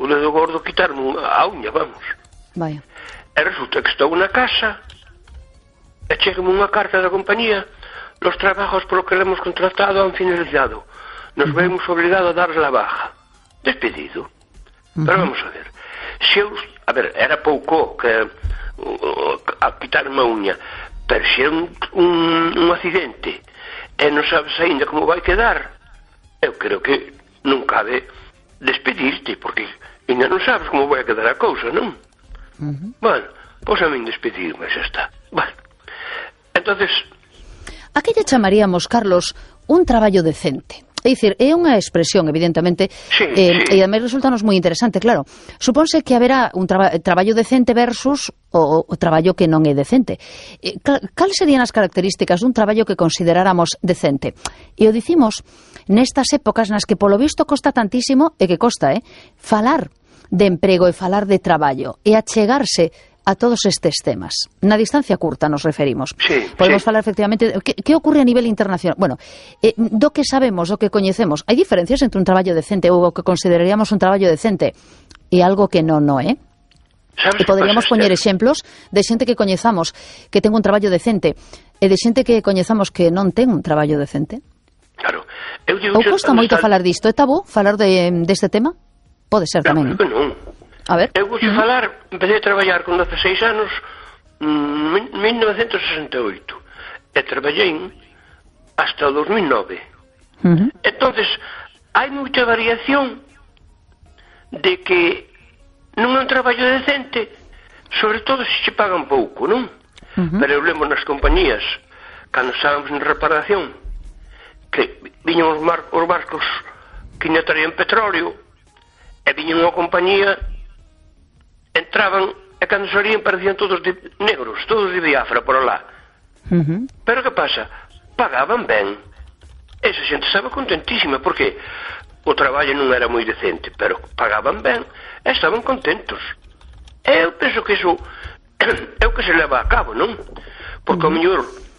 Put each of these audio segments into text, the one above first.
o dedo gordo quitarme a uña, vamos. Vaya. E resulta que estou na casa e chega-me unha carta da compañía: los trabajos por lo que le hemos contratado han finalizado, nos vemos obligados a darles la baja. Despedido. Pero vamos a ver, se eu, a ver, era pouco que a quitarme a uña, pero se é un accidente e non sabes ainda como vai quedar, eu creo que non cabe despedirte, porque ainda non sabes como vai quedar a cousa, non? Bueno, pois a min despedirme, xa está. Bueno, entonces... A que lle chamaríamos, Carlos, un traballo decente? É dicir, é unha expresión, evidentemente, sí. E ademais resultanos moi interesante, claro. Supónse que haberá un traballo decente versus o traballo que non é decente. Cales serían as características dun traballo que consideráramos decente? E o dicimos nestas épocas nas que polo visto costa tantísimo, e que costa, falar de emprego e falar de traballo e achegarse a todos estes temas. Na distancia curta nos referimos. Sí, podemos sí. falar efectivamente que ocurre a nivel internacional. Bueno, do que sabemos, do que coñecemos, hai diferencias entre un traballo decente ou o que consideraríamos un traballo decente e algo que non é? E poderíamos poñer exemplos de xente que coñezamos que ten un traballo decente e de xente que coñezamos que non ten un traballo decente? Claro. Ou costa moito falar disto? É tabú falar deste tema? Pode ser tamén. Non. A ver. Eu vou falar, empecé a traballar con 16 anos en 1968 e traballei hasta o 2009. Entonces, hai moita variación de que non é un traballo decente, sobre todo se che pagan pouco, non? Pero eu lembro nas compañías, cando estábamos en reparación, que viñan os barcos que ainda traían petróleo e viñan unha compañía, entraban e cando salían parecían todos de negros, todos de Biafra por alá. Pero que pasa? Pagaban ben. Esa xente estaba contentísima porque o traballo non era moi decente, pero pagaban ben e estaban contentos. E eu penso que iso é o que se leva a cabo, non? Porque ao mellor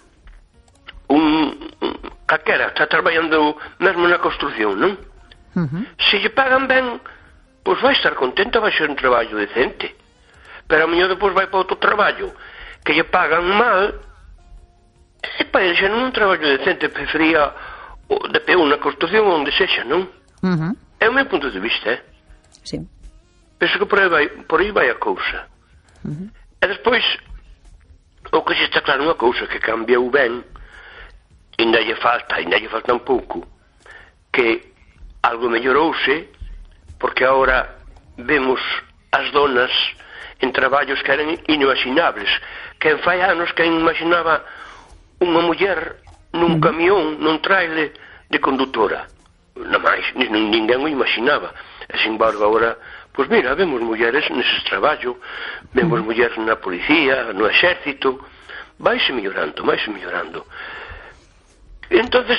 calquera está traballando mesmo na construción, non? Se lle pagan ben, pois vai estar contento, vai ser un traballo decente. Pero a mellor depois vai para outro traballo que lle pagan mal e para ele xa non é un traballo decente, prefería de peón na construción onde sexa, non? É o meu punto de vista, Sí. Penso que por aí vai a cousa. E despois o que xa está claro unha cousa que cambiou ben, ainda lle falta un pouco, que algo mellorouse, porque agora vemos as donas en traballos que eran inimaginables. Quen fai anos que imaginaba unha muller nun camión, nun trailer de condutora. Non máis, ninguén o imaginaba. E, sin embargo, agora, pois mira, vemos mulleres neses traballos, vemos mulleres na policía, no exército, vaise mellorando. Entonces,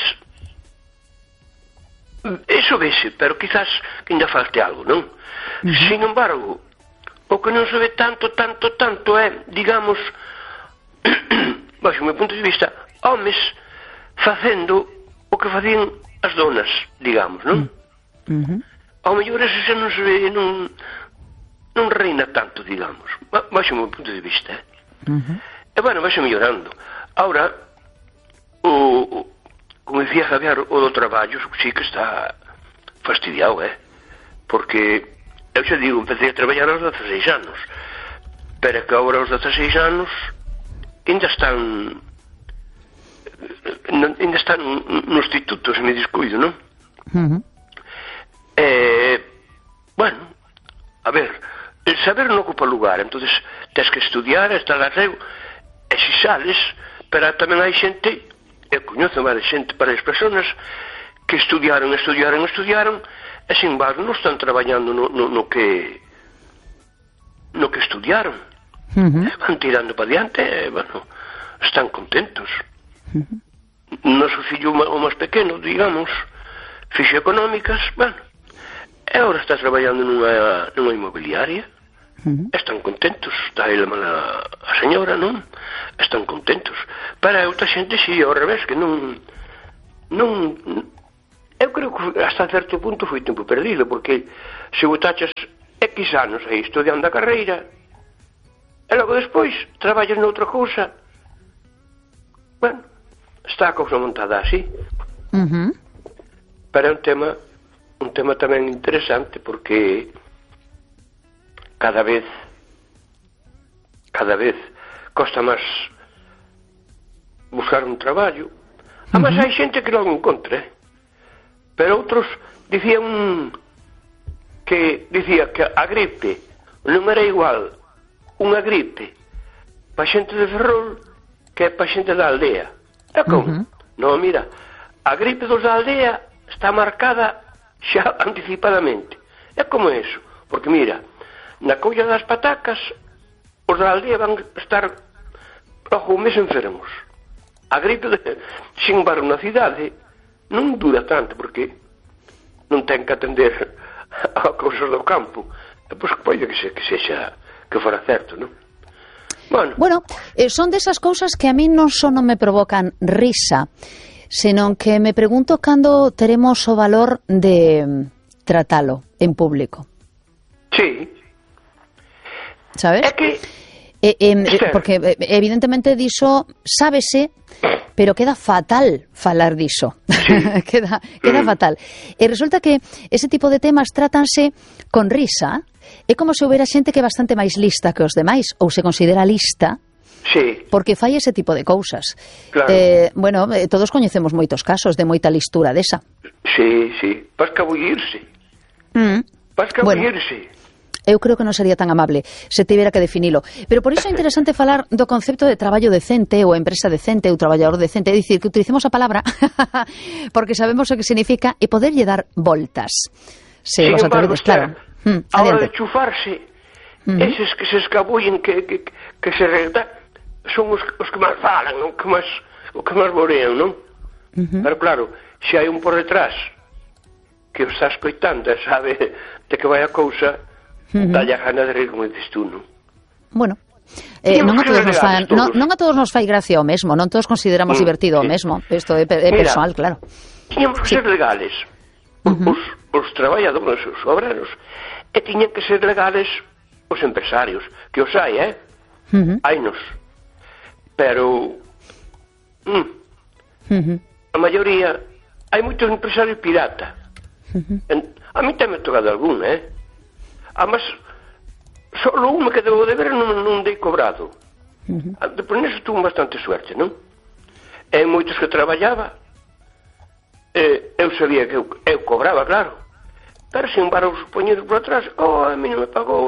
eso vese, pero quizás que ainda falte algo, non? Sin embargo, o que non se ve tanto é, digamos, baixo o meu punto de vista, homes facendo o que facían as donas, digamos, non? Ao mellor eso xa non se ve, non reina tanto, digamos, baixo o meu punto de vista, E bueno, vaise mellorando. Ahora, como dicía Javier, o do traballo sí que está fastidiado, porque eu xa digo, empecé a traballar aos 16 anos, pero que agora aos 16 anos ainda están no instituto, se me descuido, non? Bueno, a ver, el saber non ocupa lugar, entonces tens que estudiar, estar arreo, e si sales, pero tamén hai xente, eu coñezo máis xente, varias personas que estudiaron, e sin embargo non están traballando no que estudiaron. Van tirando para diante, bueno, están contentos. Noso fillo o máis pequeno, digamos, fixo económicas, bueno, e agora está traballando nunha inmobiliaria. Están contentos, está ele mala a señora, non? Están contentos. Para outra xente, si, ao revés, que non... Eu creo que hasta certo punto foi tempo perdido, porque se botachas X anos aí estudiando a carreira, e logo despois traballas noutra cousa. Bueno, está a cousa montada así. Pero é un tema tamén interesante, porque cada vez costa máis buscar un traballo. Además hai xente que non encontra, pero outros dicía que a gripe non era igual unha gripe para xente de Ferrol que para xente da aldea. É como? Non, mira, a gripe dos da aldea está marcada xa anticipadamente. É como eso, porque mira, na colla das patacas os da aldea van estar logo un mes enfermos. A gripe, sin embargo, na cidade non dura tanto, porque non ten que atender a cousas do campo. Pois pode que sexa que fora certo, non? Bueno, son desas cousas que a mí non só non me provocan risa, senón que me pregunto cando teremos o valor de tratalo en público. Sí. Sabes? É que porque evidentemente diso sábese, pero queda fatal falar diso. Sí. queda fatal. E resulta que ese tipo de temas trátanse con risa. É como se houbera xente que é bastante máis lista que os demais, ou se considera lista, sí, porque fai ese tipo de cousas. Claro. Bueno, todos coñecemos moitos casos de moita listura desa. Sí, sí. Para escabullirse. Para escabullirse. Bueno, eu creo que non sería tan amable se tivera que definilo. Pero por iso é interesante falar do concepto de traballo decente ou empresa decente ou traballador decente. É dicir, que utilicemos a palabra porque sabemos o que significa e poderlle dar voltas. Se vos atrevedes, claro. A hora de chufarse, eses que se escabullen, que se redactan, son os que máis falan, non? O que máis borean, non? Pero claro, se hai un por detrás que o está escoitando e sabe de que vai a cousa, dalle a gana de rir, como dices tú, non? Bueno, non a todos nos fai gracia o mesmo, non todos consideramos divertido o mesmo. Isto é personal, claro. Tiñamos que ser legales os traballadores, os obreros, e tiñan que ser legales os empresarios, que os hai, hainos, pero a maioría, hai moitos empresarios pirata. A mí tamén tocado algún, además só un que debo de ver non dei cobrado. Por neso tuve bastante suerte, non? E moitos que traballaba, eu sabía que eu cobraba, claro, pero sin embargo supoñido por atrás, a mí non me pagou.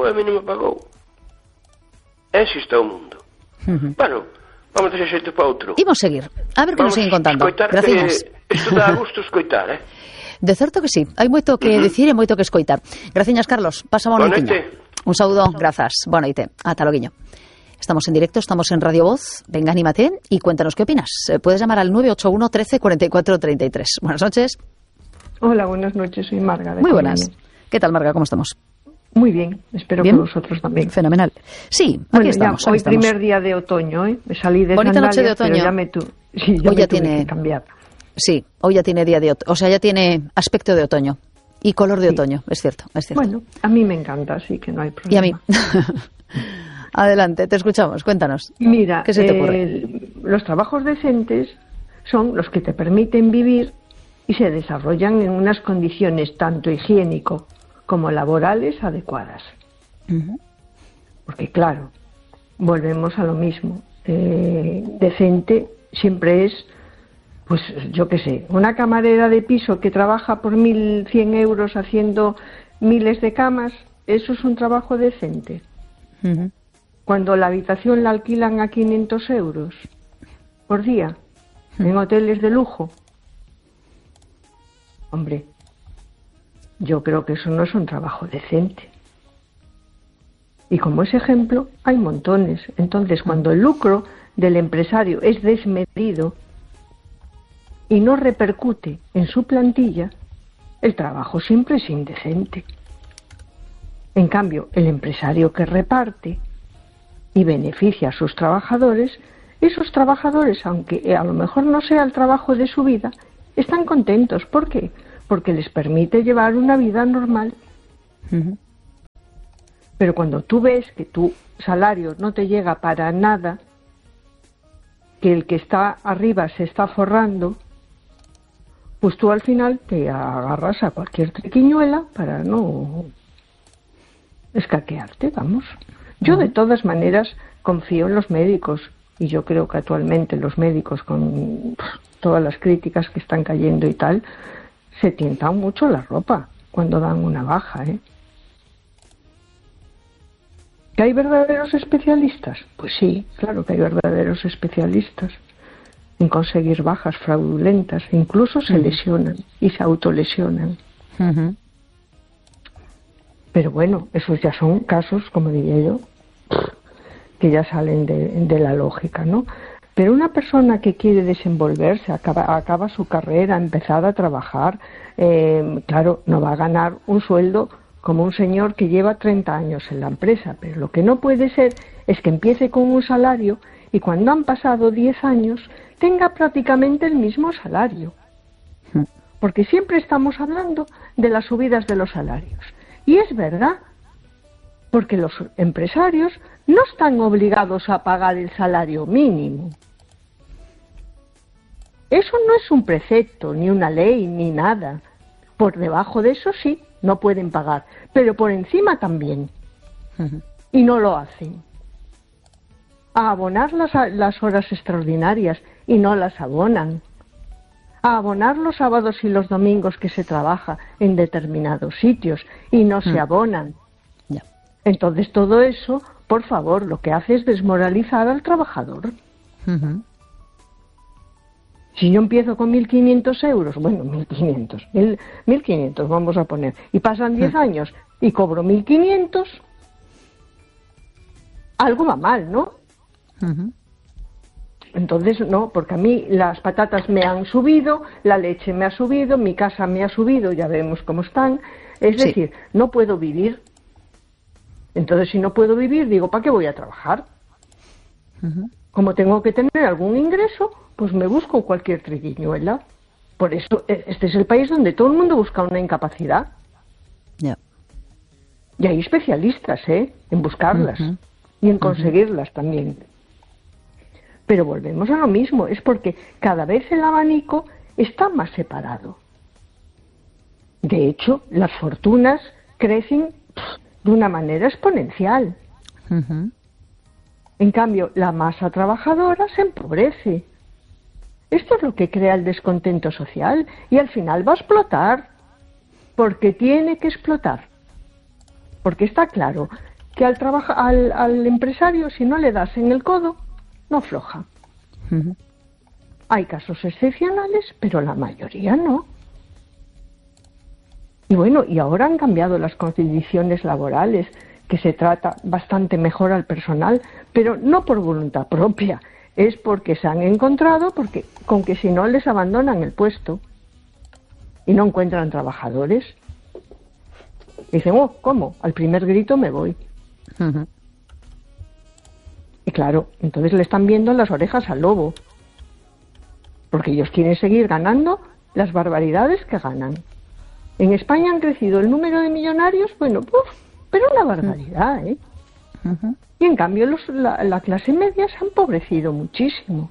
Ese está o mundo. Bueno, vamos a xeito para outro. Imos seguir, a ver que nos siguen contando. Gracias. Isto dá gusto escoitar, De certo que sí, hai moito que dicir e moito que escoitar. Graciñas, Carlos, pasa boa noite. Un saúdo, grazas, boa noite. Ata loguiño. Estamos en directo, estamos en Radio Voz. Venga, anímate y cuéntanos qué opinas. Puedes llamar al 981 13 44 33. Buenas noches. Hola, buenas noches, soy Marga. Muy buenas. ¿Qué tal, Marga? ¿Cómo estamos? Muy bien, espero que vosotros también. Fenomenal. Sí, aquí estamos. Ya, hoy primer día de otoño, Me salí de bonita sandalias, noche de otoño. Pero ya hoy ya tiene que cambiar. Sí, hoy ya tiene día de otoño, o sea, ya tiene aspecto de otoño y color de otoño, es cierto. Bueno, a mí me encanta, así que no hay problema. Y a mí. Adelante, te escuchamos, cuéntanos. Mira, ¿qué se te ocurre? Los trabajos decentes son los que te permiten vivir y se desarrollan en unas condiciones tanto higiénico como laborales adecuadas. Porque claro, volvemos a lo mismo. Decente siempre es, pues yo qué sé, una camarera de piso que trabaja por 1.100 euros haciendo miles de camas, ¿eso es un trabajo decente? Cuando la habitación la alquilan a 500 euros por día, en hoteles de lujo. Hombre, yo creo que eso no es un trabajo decente. Y como ese ejemplo, hay montones. Entonces, cuando el lucro del empresario es desmedido y no repercute en su plantilla, el trabajo siempre es indecente. En cambio, el empresario que reparte y beneficia a sus trabajadores, esos trabajadores, aunque a lo mejor no sea el trabajo de su vida, están contentos. ¿Por qué? Porque les permite llevar una vida normal. Pero cuando tú ves que tu salario no te llega para nada, que el que está arriba se está forrando, pues tú al final te agarras a cualquier triquiñuela para no escaquearte, vamos. Yo de todas maneras confío en los médicos, y yo creo que actualmente los médicos, con todas las críticas que están cayendo y tal, se tientan mucho la ropa cuando dan una baja, ¿eh? ¿Que hay verdaderos especialistas? Pues sí, claro que hay verdaderos especialistas en conseguir bajas fraudulentas, e incluso se lesionan y se autolesionan. Pero bueno, esos ya son casos, como diría yo, que ya salen de la lógica, ¿no? Pero una persona que quiere desenvolverse, acaba su carrera, empezar a trabajar, claro, no va a ganar un sueldo como un señor que lleva 30 años en la empresa, pero lo que no puede ser es que empiece con un salario y cuando han pasado 10 años tenga prácticamente el mismo salario. Porque siempre estamos hablando de las subidas de los salarios. Y es verdad, porque los empresarios no están obligados a pagar el salario mínimo. Eso no es un precepto, ni una ley, ni nada. Por debajo de eso sí, no pueden pagar, pero por encima también. Y no lo hacen. A abonar las horas extraordinarias y no las abonan. A abonar los sábados y los domingos que se trabaja en determinados sitios y no se abonan. Entonces todo eso, por favor, lo que hace es desmoralizar al trabajador. Si yo empiezo con 1.500 euros, bueno, 1.500 vamos a poner, y pasan 10 años y cobro 1.500, algo va mal, ¿no? Entonces, no, porque a mí las patatas me han subido, la leche me ha subido, mi casa me ha subido, ya vemos cómo están. Es decir, no puedo vivir. Entonces, si no puedo vivir, digo, ¿para qué voy a trabajar? Como tengo que tener algún ingreso, pues me busco cualquier triquiñuela. Por eso, este es el país donde todo el mundo busca una incapacidad. Y hay especialistas, en buscarlas y en conseguirlas también. Pero volvemos a lo mismo, es porque cada vez el abanico está más separado. De hecho, las fortunas crecen de una manera exponencial. En cambio, la masa trabajadora se empobrece. Esto es lo que crea el descontento social y al final va a explotar, porque tiene que explotar. Porque está claro que al empresario, si no le das en el codo, no afloja. Hay casos excepcionales, pero la mayoría no. Y bueno, y ahora han cambiado las condiciones laborales, que se trata bastante mejor al personal, pero no por voluntad propia, es porque se han encontrado con que si no les abandonan el puesto y no encuentran trabajadores. Dicen, ¿cómo? Al primer grito me voy. Y claro, entonces le están viendo las orejas al lobo, porque ellos quieren seguir ganando las barbaridades que ganan. En España han crecido el número de millonarios, bueno, pero una barbaridad, Y en cambio la clase media se ha empobrecido muchísimo.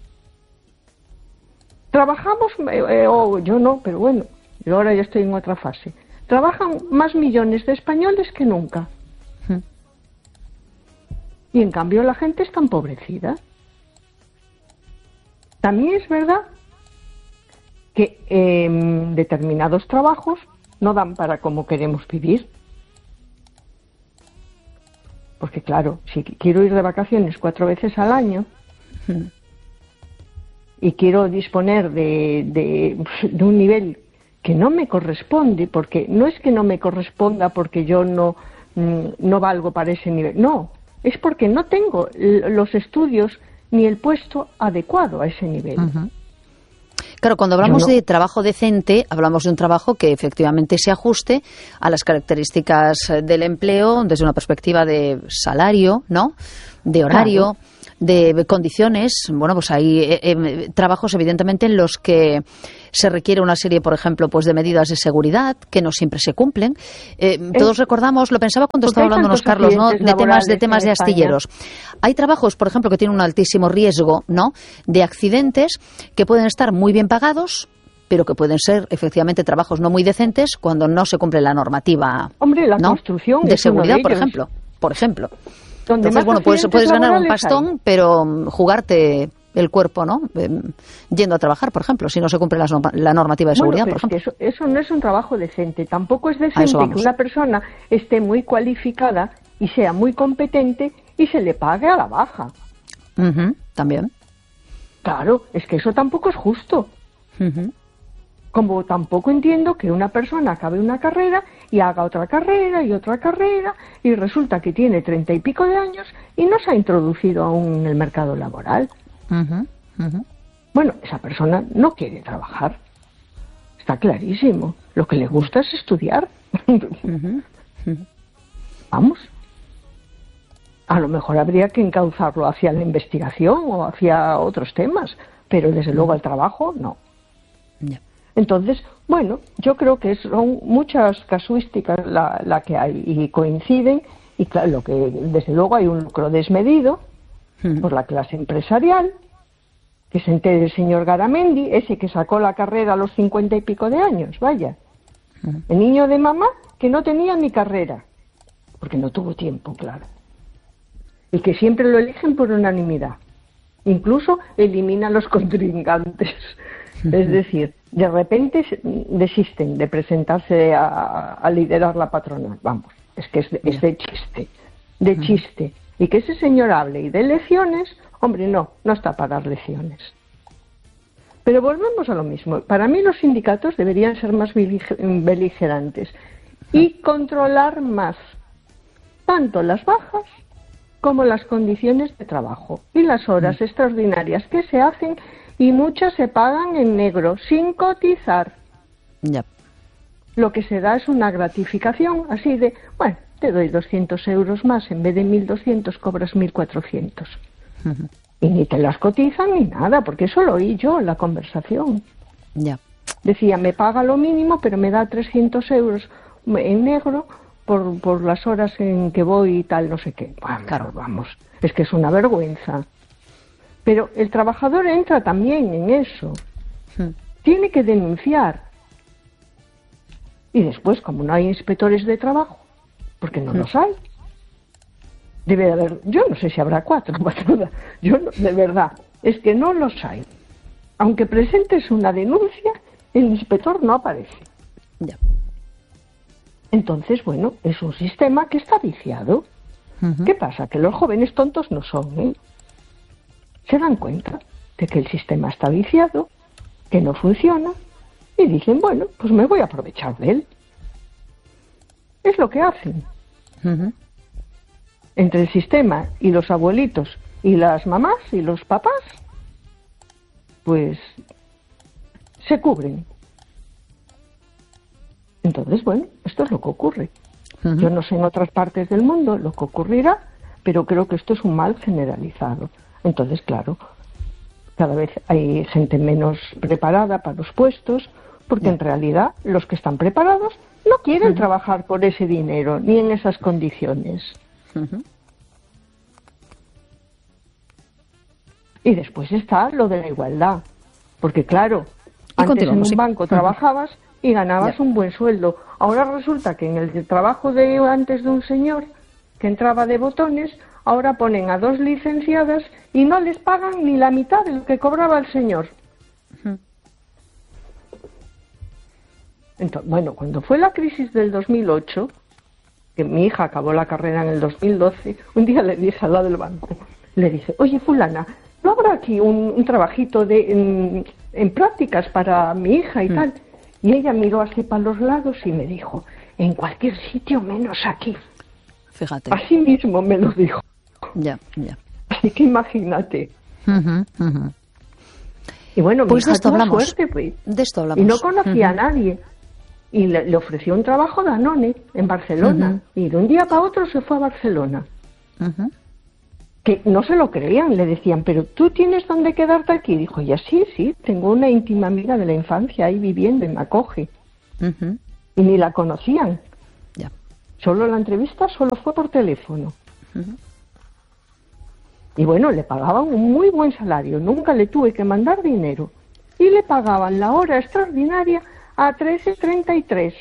Trabajamos, yo no, pero bueno, yo ahora ya estoy en otra fase. Trabajan más millones de españoles que nunca. Y en cambio la gente está empobrecida. También es verdad que determinados trabajos no dan para como queremos vivir. Porque claro, si quiero ir de vacaciones 4 veces al año y quiero disponer de un nivel que no me corresponde, porque no es que no me corresponda porque yo no valgo para ese nivel, no, es porque no tengo los estudios ni el puesto adecuado a ese nivel. Claro, cuando hablamos de trabajo decente, hablamos de un trabajo que efectivamente se ajuste a las características del empleo desde una perspectiva de salario, ¿no? De horario, de condiciones. Bueno, pues hay trabajos, evidentemente, en los que se requiere una serie, por ejemplo, pues de medidas de seguridad que no siempre se cumplen. Todos recordamos, lo pensaba cuando estaba hablándonos Carlos, ¿no?, de temas de astilleros. Hay trabajos, por ejemplo, que tienen un altísimo riesgo, ¿no?, de accidentes, que pueden estar muy bien pagados, pero que pueden ser efectivamente trabajos no muy decentes cuando no se cumple la normativa, hombre, la construcción de seguridad, por ejemplo. Entonces, bueno, puedes ganar un pastón, pero jugarte el cuerpo, ¿no?, yendo a trabajar, por ejemplo, si no se cumple la normativa de seguridad, por ejemplo. Es que eso no es un trabajo decente. Tampoco es decente que una persona esté muy cualificada y sea muy competente y se le pague a la baja. También. Claro, es que eso tampoco es justo. Como tampoco entiendo que una persona acabe una carrera y haga otra carrera y resulta que tiene 30 y pico de años y no se ha introducido aún en el mercado laboral. Bueno, esa persona no quiere trabajar. Está clarísimo. Lo que le gusta es estudiar. Vamos. A lo mejor habría que encauzarlo hacia la investigación o hacia otros temas, pero desde luego al trabajo no. Entonces, bueno, yo creo que son muchas casuísticas la que hay y coinciden, y claro, lo que desde luego hay un lucro desmedido por la clase empresarial, que se entere el señor Garamendi, ese que sacó la carrera a los 50 y pico de años, vaya. El niño de mamá que no tenía ni carrera, porque no tuvo tiempo, claro. Y que siempre lo eligen por unanimidad. Incluso elimina a los contrincantes. Es decir, de repente desisten de presentarse a liderar la patronal. Vamos, es que es de chiste. Y que ese señor hable y dé lecciones, hombre, no está para dar lecciones. Pero volvemos a lo mismo. Para mí los sindicatos deberían ser más beligerantes y controlar más tanto las bajas como las condiciones de trabajo y las horas extraordinarias que se hacen, y muchas se pagan en negro, sin cotizar. Lo que se da es una gratificación así de, bueno, te doy 200 euros más, en vez de 1.200 cobras 1.400. Y ni te las cotizan ni nada, porque eso lo oí yo en la conversación. Decía, me paga lo mínimo, pero me da 300 euros en negro por las horas en que voy y tal, no sé qué. Bueno, claro, vamos, es que es una vergüenza. Pero el trabajador entra también en eso. Tiene que denunciar. Y después, como no hay inspectores de trabajo, porque no los hay, debe de haber, yo no sé si habrá 4, yo no, de verdad, es que no los hay. Aunque presentes una denuncia, el inspector no aparece. Entonces, bueno, es un sistema que está viciado. ¿Qué pasa? Que los jóvenes tontos no son, ¿eh? Se dan cuenta de que el sistema está viciado, que no funciona, y dicen, bueno, pues me voy a aprovechar de él. Es lo que hacen. Entre el sistema y los abuelitos y las mamás y los papás, pues se cubren. Entonces, bueno, esto es lo que ocurre. Yo no sé en otras partes del mundo lo que ocurrirá, pero creo que esto es un mal generalizado. Entonces, claro, cada vez hay gente menos preparada para los puestos, porque en realidad los que están preparados no quieren trabajar por ese dinero, ni en esas condiciones. Y después está lo de la igualdad, porque claro, antes en un banco trabajabas y ganabas un buen sueldo. Ahora resulta que en el trabajo de antes de un señor que entraba de botones, ahora ponen a 2 licenciadas y no les pagan ni la mitad de lo que cobraba el señor. Entonces, bueno, cuando fue la crisis del 2008, que mi hija acabó la carrera en el 2012, un día le dije al lado del banco, le dije, oye fulana, ¿no habrá aquí un trabajito en prácticas para mi hija y tal? Y ella miró así para los lados y me dijo, en cualquier sitio menos aquí. Fíjate. Así mismo me lo dijo. Ya. Así que imagínate. Y bueno, pues mi hija tuvo hablamos. suerte, pues. De esto hablamos. Y no conocía a nadie. Y le ofreció un trabajo Danone en Barcelona. Y de un día para otro se fue a Barcelona. que no se lo creían, le decían, pero ¿tú tienes dónde quedarte aquí? Dijo ella, sí, tengo una íntima amiga de la infancia ahí viviendo y me acoge. Y ni la conocían. Solo la entrevista fue por teléfono. Y bueno, le pagaban un muy buen salario, nunca le tuve que mandar dinero. Y le pagaban la hora extraordinaria a 13,33.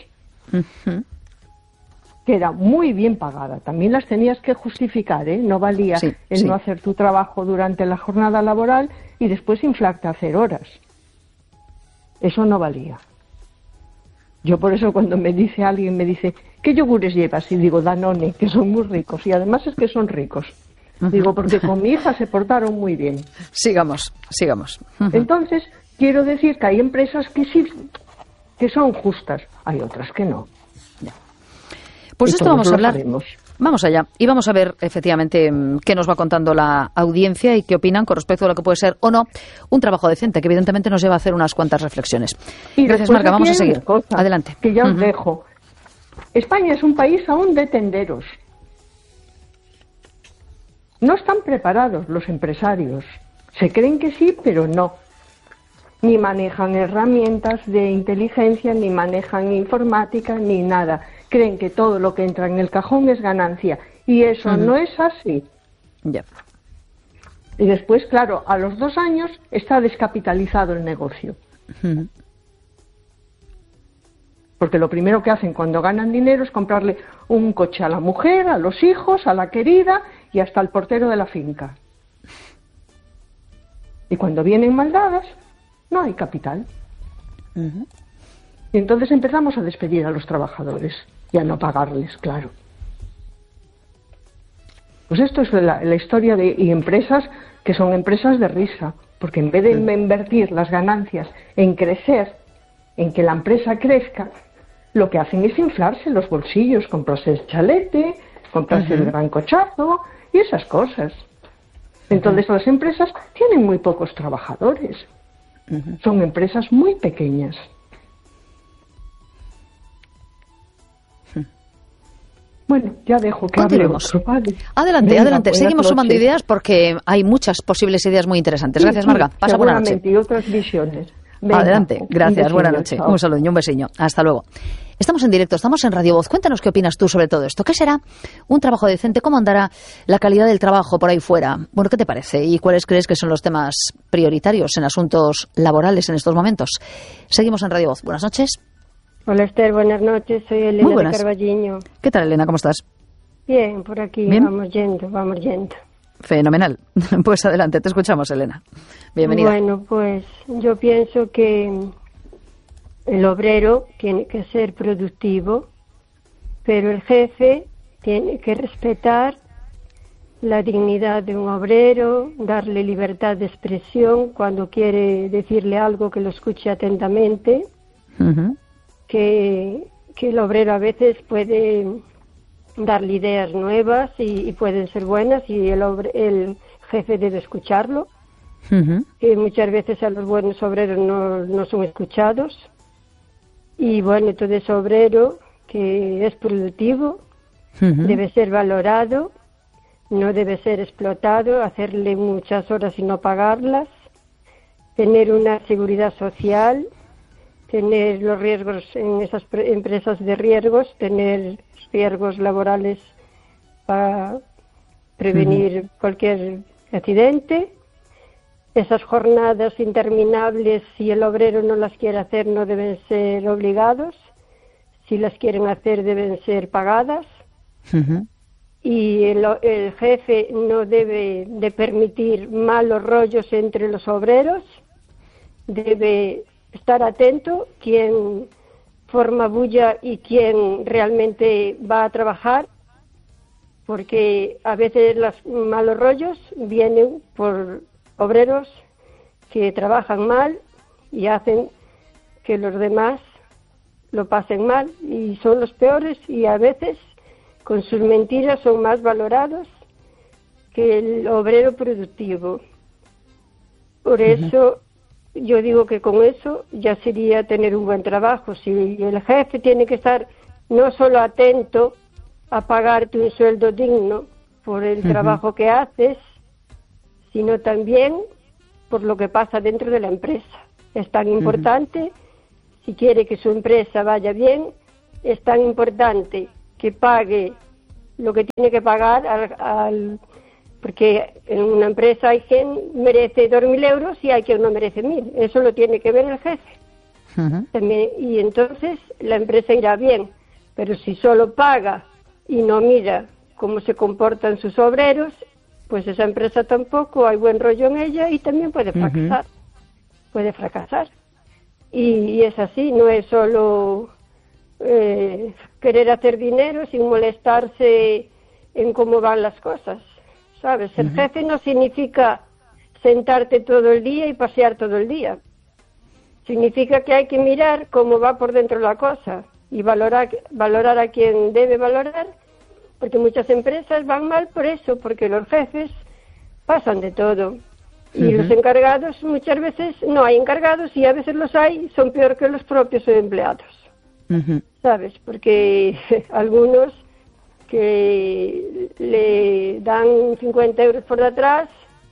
Que era muy bien pagada. También las tenías que justificar, ¿eh? No valía no hacer tu trabajo durante la jornada laboral y después inflarte a hacer horas. Eso no valía. Yo por eso cuando alguien me dice, ¿qué yogures llevas? Y digo, Danone, que son muy ricos. Y además es que son ricos. Digo, porque con mi hija se portaron muy bien. Sigamos. Entonces, quiero decir que hay empresas que sí, que son justas. Hay otras que no. Pues esto vamos a hablar. Sabemos. Vamos allá y vamos a ver efectivamente qué nos va contando la audiencia y qué opinan con respecto a lo que puede ser o no un trabajo decente, que evidentemente nos lleva a hacer unas cuantas reflexiones. Y gracias, Marga. Vamos a seguir. Adelante. Que ya os dejo. España es un país aún de tenderos. No están preparados los empresarios. Se creen que sí, pero no. Ni manejan herramientas de inteligencia, ni manejan informática, ni nada. Creen que todo lo que entra en el cajón es ganancia. Y eso no es así. Y después, claro, a los 2 años está descapitalizado el negocio. Porque lo primero que hacen cuando ganan dinero es comprarle un coche a la mujer, a los hijos, a la querida y hasta al portero de la finca. Y cuando vienen mal dadas, no hay capital. Y entonces empezamos a despedir a los trabajadores y a no pagarles, claro. Pues esto es la historia y empresas que son empresas de risa, porque en vez de invertir las ganancias en crecer, en que la empresa crezca, lo que hacen es inflarse los bolsillos, comprarse el chalete, comprarse el gran cochazo y esas cosas. Entonces las empresas tienen muy pocos trabajadores. Son empresas muy pequeñas. Bueno, ya dejo que hable otro, ¿vale? Adelante. Seguimos sumando ideas porque hay muchas posibles ideas muy interesantes. Gracias, Marga. Pasa buena noche. Y otras visiones. Venga, adelante. Gracias. Buena noche. Chao. Un saludo y un besiño. Hasta luego. Estamos en directo, estamos en Radio Voz. Cuéntanos qué opinas tú sobre todo esto. ¿Qué será un trabajo decente? ¿Cómo andará la calidad del trabajo por ahí fuera? Bueno, ¿qué te parece? ¿Y cuáles crees que son los temas prioritarios en asuntos laborales en estos momentos? Seguimos en Radio Voz. Buenas noches. Hola Esther, buenas noches, soy Elena de Carballiño. ¿Qué tal, Elena? ¿Cómo estás? Bien, por aquí. ¿Bien? Vamos yendo. Fenomenal. Pues adelante, te escuchamos, Elena. Bienvenida. Bueno, pues yo pienso que el obrero tiene que ser productivo, pero el jefe tiene que respetar la dignidad de un obrero, darle libertad de expresión cuando quiere decirle algo que lo escuche atentamente. Que el obrero a veces puede darle ideas nuevas y pueden ser buenas y el jefe debe escucharlo. Que muchas veces a los buenos obreros no son escuchados. Y bueno, todo ese obrero que es productivo debe ser valorado, no debe ser explotado, hacerle muchas horas y no pagarlas, tener una seguridad social, tener los riesgos en esas empresas de riesgos, tener riesgos laborales para prevenir cualquier accidente. Esas jornadas interminables, si el obrero no las quiere hacer, no deben ser obligados. Si las quieren hacer, deben ser pagadas. Y el jefe no debe de permitir malos rollos entre los obreros. Debe estar atento quién forma bulla y quién realmente va a trabajar, porque a veces los malos rollos vienen por obreros que trabajan mal y hacen que los demás lo pasen mal y son los peores y a veces con sus mentiras son más valorados que el obrero productivo. Por eso yo digo que con eso ya sería tener un buen trabajo. Si el jefe tiene que estar no solo atento a pagarte un sueldo digno por el trabajo que haces, sino también por lo que pasa dentro de la empresa. Es tan importante, si quiere que su empresa vaya bien, es tan importante que pague lo que tiene que pagar porque en una empresa hay quien merece 2.000 euros y hay quien no merece 1.000. Eso lo tiene que ver el jefe. También, y entonces la empresa irá bien. Pero si solo paga y no mira cómo se comportan sus obreros, pues esa empresa tampoco hay buen rollo en ella y también puede fracasar. Puede fracasar. Y es así, no es solo querer hacer dinero sin molestarse en cómo van las cosas, ¿sabes? Ser jefe no significa sentarte todo el día y pasear todo el día. Significa que hay que mirar cómo va por dentro la cosa y valorar a quien debe valorar, porque muchas empresas van mal por eso, porque los jefes pasan de todo. Y los encargados, muchas veces no hay encargados, y a veces los hay, son peor que los propios empleados. ¿Sabes? Porque algunos que le dan 50 euros por detrás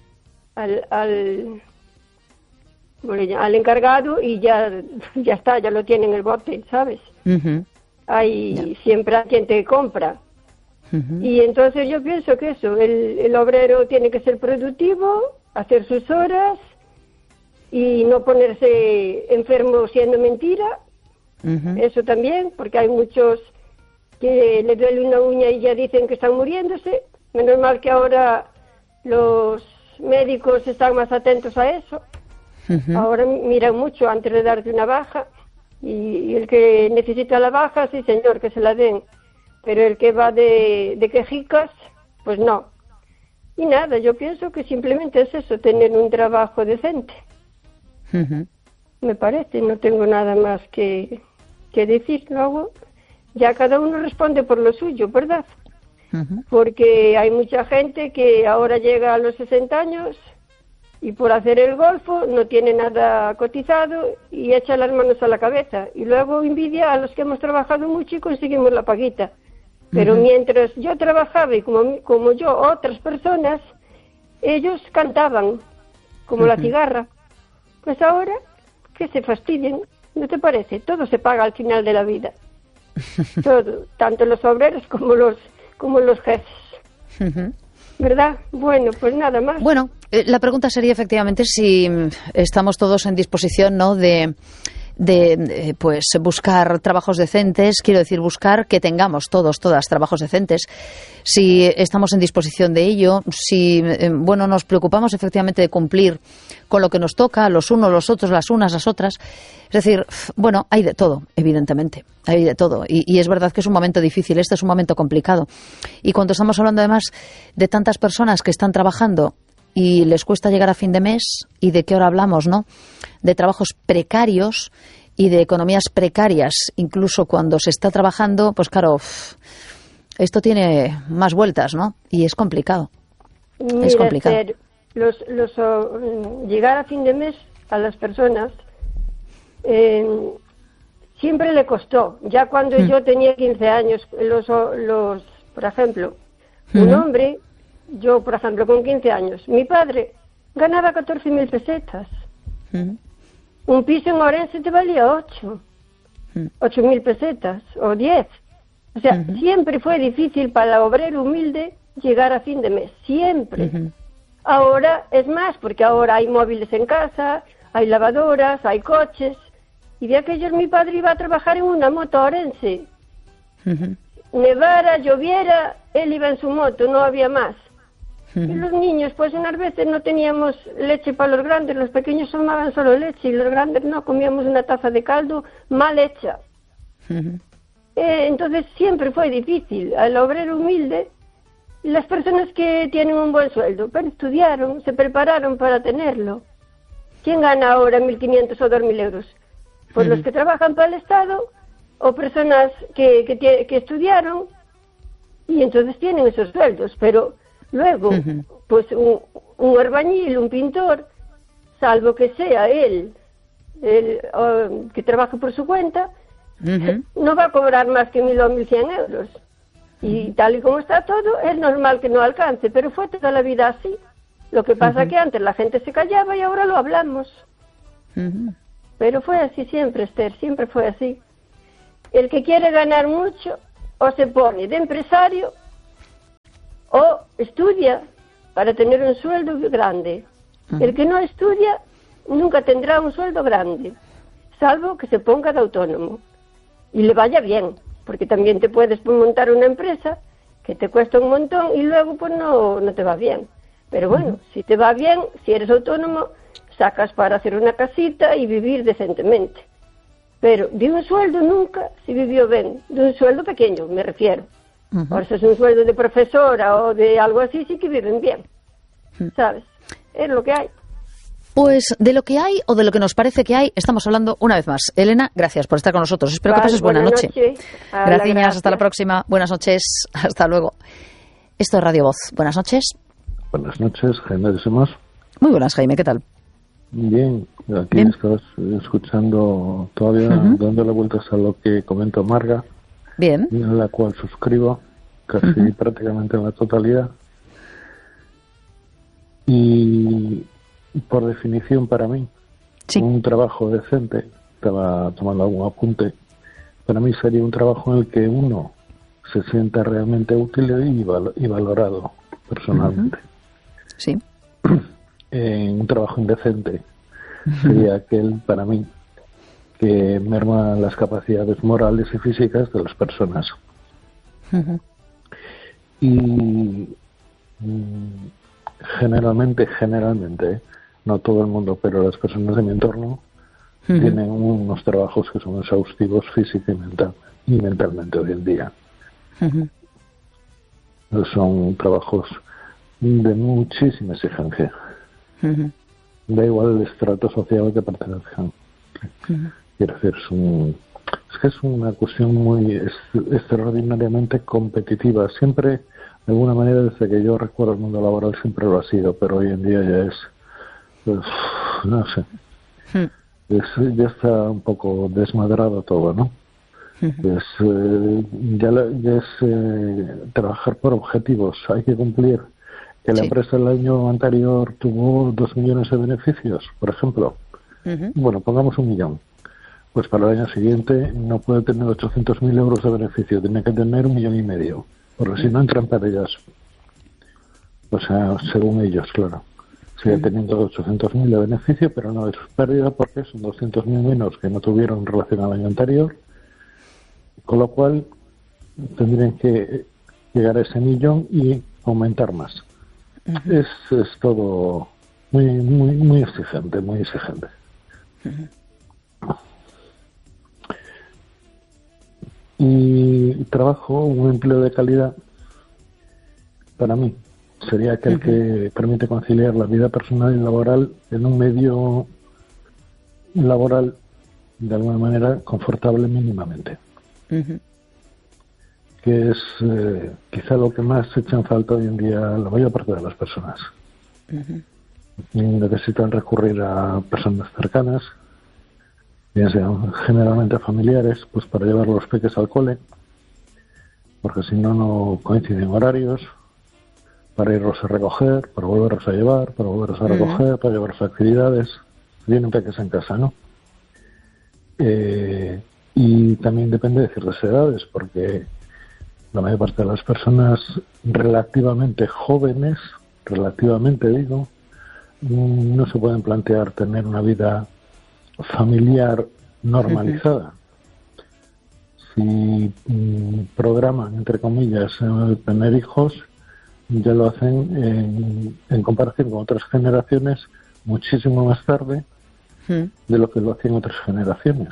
al encargado y ya está, ya lo tiene en el bote, ¿sabes? Siempre hay quien te compra. Y entonces yo pienso que eso, el obrero tiene que ser productivo, hacer sus horas y no ponerse enfermo siendo mentira. Eso también, porque hay muchos que le duele una uña y ya dicen que están muriéndose. Menos mal que ahora los médicos están más atentos a eso. Ahora miran mucho antes de darte una baja, y el que necesita la baja, sí señor, que se la den, pero el que va de quejicas, pues no. Y nada, yo pienso que simplemente es eso, tener un trabajo decente. Me parece, no tengo nada más que decir. Luego ya cada uno responde por lo suyo, ¿verdad? Porque hay mucha gente que ahora llega a los 60 años y por hacer el golfo no tiene nada cotizado y echa las manos a la cabeza, y luego envidia a los que hemos trabajado mucho y conseguimos la paguita. Pero mientras yo trabajaba y como yo otras personas, ellos cantaban como la cigarra. Pues ahora que se fastidien, ¿no te parece? Todo se paga al final de la vida. Todo, tanto los obreros como los jefes. ¿Verdad? Bueno, pues nada más. Bueno, la pregunta sería efectivamente si estamos todos en disposición, ¿no?, de pues buscar trabajos decentes, quiero decir, buscar que tengamos todas trabajos decentes, si estamos en disposición de ello, si nos preocupamos efectivamente de cumplir con lo que nos toca, los unos, los otros, las unas, las otras. Es decir, bueno, hay de todo, evidentemente, hay de todo, y es verdad que es un momento difícil, este es un momento complicado, y cuando estamos hablando además de tantas personas que están trabajando y les cuesta llegar a fin de mes, y de qué hora hablamos, ¿no?, de trabajos precarios y de economías precarias, incluso cuando se está trabajando, pues claro, esto tiene más vueltas, ¿no? Y es complicado. Mira, es complicado. Llegar a fin de mes a las personas siempre le costó. Ya cuando yo tenía 15 años, por ejemplo, un hombre, yo por ejemplo con 15 años, mi padre ganaba 14.000 pesetas. Un piso en Orense te valía 8.000 pesetas o 10. O sea, siempre fue difícil para el obrero humilde llegar a fin de mes, siempre. Ahora es más, porque ahora hay móviles en casa, hay lavadoras, hay coches. Y de aquellos mi padre iba a trabajar en una moto a Orense. Nevara, lloviera, él iba en su moto, no había más. Y los niños, pues unas veces no teníamos leche para los grandes, los pequeños tomaban solo leche y los grandes no, comíamos una taza de caldo mal hecha. Entonces siempre fue difícil. Al obrero humilde, las personas que tienen un buen sueldo, pero estudiaron, se prepararon para tenerlo. ¿Quién gana ahora 1.500 o 2.000 euros? Pues los que trabajan para el Estado o personas que estudiaron y entonces tienen esos sueldos, pero luego, pues un albañil, un pintor, salvo que sea él que trabaja por su cuenta, no va a cobrar más que 1.000 o 1.100 euros. Y tal y como está todo, es normal que no alcance, pero fue toda la vida así. Lo que pasa que antes la gente se callaba y ahora lo hablamos. Pero fue así siempre, Esther, siempre fue así. El que quiere ganar mucho o se pone de empresario o estudia para tener un sueldo grande. El que no estudia nunca tendrá un sueldo grande, salvo que se ponga de autónomo y le vaya bien, porque también te puedes montar una empresa que te cuesta un montón y luego pues no te va bien. Pero bueno, si te va bien, si eres autónomo, sacas para hacer una casita y vivir decentemente. Pero de un sueldo nunca se vivió bien, de un sueldo pequeño, me refiero. Ahora, si es un sueldo de profesora o de algo así, sí que viven bien, ¿sabes? Es lo que hay. Pues de lo que hay o de lo que nos parece que hay, estamos hablando una vez más. Elena, gracias por estar con nosotros. Espero que pases buena noche. Gracias, hasta la próxima. Buenas noches, hasta luego. Esto es Radio Voz. Buenas noches. Buenas noches, Jaime de Somos. Muy buenas, Jaime, ¿qué tal? Bien, aquí estás escuchando todavía, dándole vueltas a lo que comentó Marga. Bien. En la cual suscribo casi prácticamente en la totalidad. Y por definición para mí, un trabajo decente, estaba tomando algún apunte, para mí sería un trabajo en el que uno se sienta realmente útil y valorado personalmente. Sí. Un trabajo indecente sería aquel, para mí, que merma las capacidades morales y físicas de las personas. Y generalmente, no todo el mundo, pero las personas de mi entorno tienen unos trabajos que son exhaustivos física y mentalmente hoy en día. Son trabajos de muchísima exigencia. Da igual el estrato social al que pertenezcan. Quiero decir, es que es una cuestión muy extraordinariamente competitiva. Siempre, de alguna manera, desde que yo recuerdo el mundo laboral, siempre lo ha sido, pero hoy en día ya es, pues, no sé, ya está un poco desmadrado todo, ¿no? Ya es trabajar por objetivos, hay que cumplir. Que la empresa el año anterior tuvo 2 millones de beneficios, por ejemplo. Bueno, pongamos 1 millón. Pues para el año siguiente no puede tener 800.000 euros de beneficio, tiene que tener 1,5 millones, porque si no entran pérdidas. O sea, según ellos, claro. Sigue teniendo 800.000 de beneficio, pero no es pérdida porque son 200.000 menos que no tuvieron en relación al año anterior, con lo cual tendrían que llegar a ese millón y aumentar más. Es todo muy exigente, muy exigente. Y trabajo, un empleo de calidad, para mí, sería aquel que permite conciliar la vida personal y laboral en un medio laboral, de alguna manera, confortable mínimamente. Que es quizá lo que más echa en falta hoy en día la mayor parte de las personas. Necesitan recurrir a personas cercanas, bien sean generalmente familiares, pues para llevar los peques al cole, porque si no coinciden horarios, para irlos a recoger, para volverlos a llevar, para volverlos a recoger, para llevarlos a actividades. Vienen peques en casa, ¿no? Y también depende de ciertas edades, porque la mayor parte de las personas relativamente jóvenes, no se pueden plantear tener una vida familiar normalizada. Si programan, entre comillas, tener hijos, ya lo hacen en comparación con otras generaciones muchísimo más tarde de lo que lo hacían otras generaciones.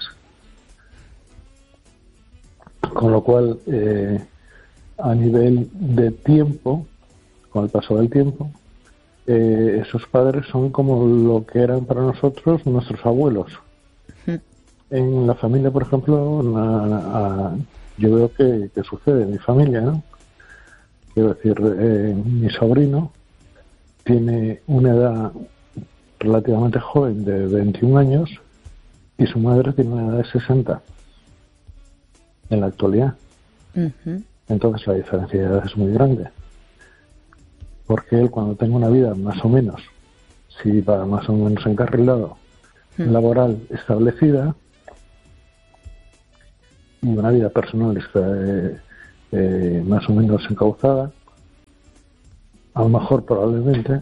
Con lo cual, a nivel de tiempo, con el paso del tiempo, esos padres son como lo que eran para nosotros nuestros abuelos. En la familia, por ejemplo, yo veo que sucede en mi familia, ¿no? Quiero decir, mi sobrino tiene una edad relativamente joven de 21 años y su madre tiene una edad de 60 en la actualidad. Entonces la diferencia de edad es muy grande. porque él, cuando tenga una vida más o menos, si va más o menos encarrilado, laboral establecida, y una vida personal más o menos encauzada, a lo mejor probablemente